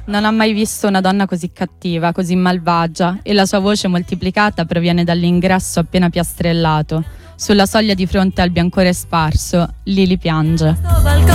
Non ha mai visto una donna così cattiva, così malvagia, e la sua voce moltiplicata proviene dall'ingresso appena piastrellato. Sulla soglia di fronte al biancore sparso, Lily piange.